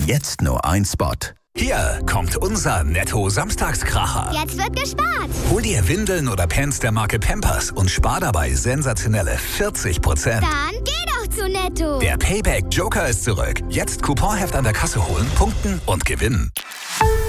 Jetzt nur ein Spot. Hier kommt unser Netto-Samstagskracher. Jetzt wird gespart. Hol dir Windeln oder Pants der Marke Pampers und spar dabei sensationelle 40%. Dann geh doch zu Netto. Der Payback Joker ist zurück. Jetzt Couponheft an der Kasse holen, punkten und gewinnen.